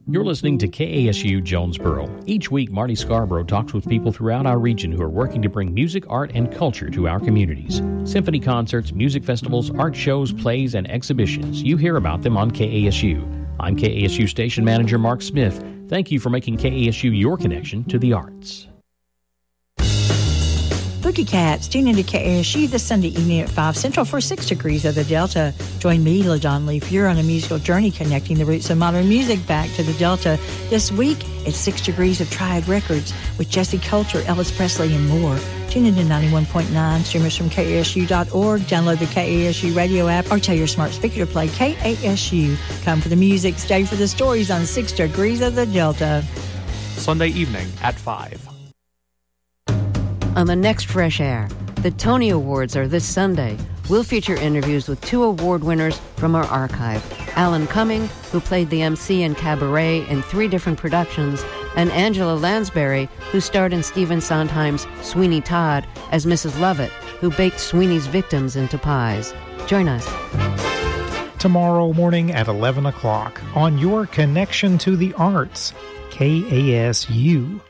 You're listening to KASU Jonesboro. Each week, Marty Scarborough talks with people throughout our region who are working to bring music, art, and culture to our communities. Symphony concerts, music festivals, art shows, plays, and exhibitions. You hear about them on KASU. I'm KASU Station Manager Mark Smith. Thank you for making KASU your connection to the arts. Boogie Cats, tune into KASU this Sunday evening at 5 Central for 6 Degrees of the Delta. Join me, LaDon Leaf. You're on a musical journey connecting the roots of modern music back to the Delta. This week, it's 6 Degrees of Triad Records with Jesse Coulter, Elvis Presley, and more. Tune into 91.9, streamers from KASU.org. Download the KASU radio app or tell your smart speaker to play KASU. Come for the music, stay for the stories on 6 Degrees of the Delta. Sunday evening at 5. On the next Fresh Air, the Tony Awards are this Sunday. We'll feature interviews with 2 award winners from our archive. Alan Cumming, who played the MC in Cabaret in 3 different productions, and Angela Lansbury, who starred in Stephen Sondheim's Sweeney Todd as Mrs. Lovett, who baked Sweeney's victims into pies. Join us. Tomorrow morning at 11 o'clock on your connection to the arts, KASU.